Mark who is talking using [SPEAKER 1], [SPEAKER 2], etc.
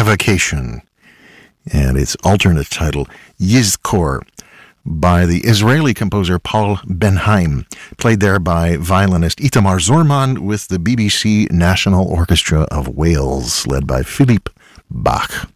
[SPEAKER 1] Evocation, and its alternate title, Yizkor, by the Israeli composer Paul Ben-Haim, played there by violinist Itamar Zorman with the BBC National Orchestra of Wales, led by Philippe Bach.